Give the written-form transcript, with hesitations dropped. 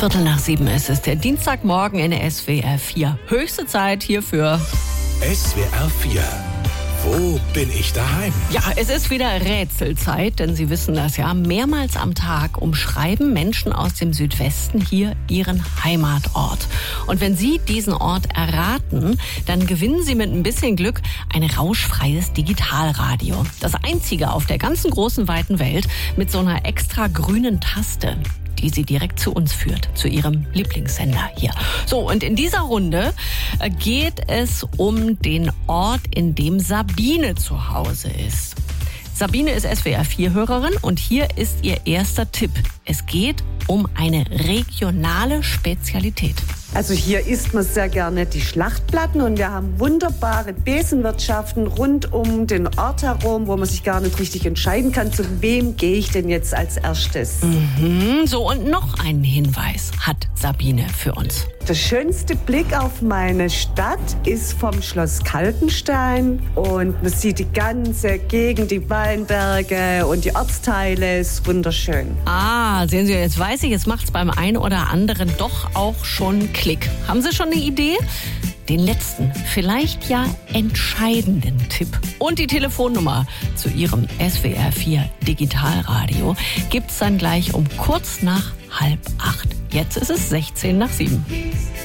7:15 ist es, der Dienstagmorgen in der SWR 4. Höchste Zeit hierfür. SWR 4. Wo bin ich daheim? Ja, es ist wieder Rätselzeit, denn Sie wissen das ja. Mehrmals am Tag umschreiben Menschen aus dem Südwesten hier ihren Heimatort. Und wenn Sie diesen Ort erraten, dann gewinnen Sie mit ein bisschen Glück ein rauschfreies Digitalradio. Das einzige auf der ganzen großen weiten Welt mit so einer extra grünen Taste, die Sie direkt zu uns führt, zu Ihrem Lieblingssender hier. So, und in dieser Runde geht es um den Ort, in dem Sabine zu Hause ist. Sabine ist SWR4-Hörerin und hier ist ihr erster Tipp. Es geht um eine regionale Spezialität. Also hier isst man sehr gerne die Schlachtplatten und wir haben wunderbare Besenwirtschaften rund um den Ort herum, wo man sich gar nicht richtig entscheiden kann, zu wem gehe ich denn jetzt als erstes. So, und noch einen Hinweis hat Sabine für uns. Der schönste Blick auf meine Stadt ist vom Schloss Kaltenstein und man sieht die ganze Gegend, die Weinberge und die Ortsteile, ist wunderschön. Ah, sehen Sie, jetzt weiß ich, jetzt macht's beim einen oder anderen doch auch schon Klick. Haben Sie schon eine Idee? Den letzten, vielleicht ja entscheidenden Tipp und die Telefonnummer zu Ihrem SWR 4 Digitalradio gibt's dann gleich um kurz nach 7:30. Jetzt ist es 7:16.